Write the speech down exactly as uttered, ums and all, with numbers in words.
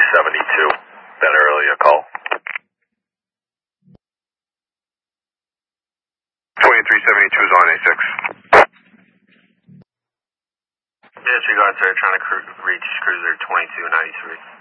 seventy-two. That earlier call. twenty-three seventy-two is on A six. Disregard, sir. Trying to cru reach cruiser twenty-two ninety-three.